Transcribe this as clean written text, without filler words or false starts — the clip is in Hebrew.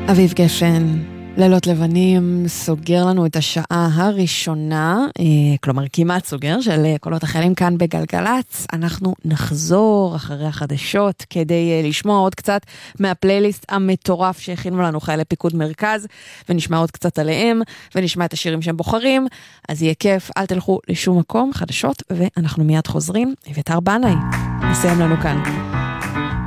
אביב גפן, לילות לבנים, סוגר לנו את השעה הראשונה, כלומר כמעט סוגר, של קולות החיילים כאן בגלגלץ. אנחנו נחזור אחרי החדשות כדי לשמוע עוד קצת מהפלייליסט המטורף שהכינו לנו חיילי פיקוד מרכז, ונשמע עוד קצת עליהם, ונשמע את השירים שהם בוחרים. אז יהיה כיף, אל תלכו לשום מקום, חדשות, ואנחנו מיד חוזרים. אביתר בנאי, נסיים לנו כאן.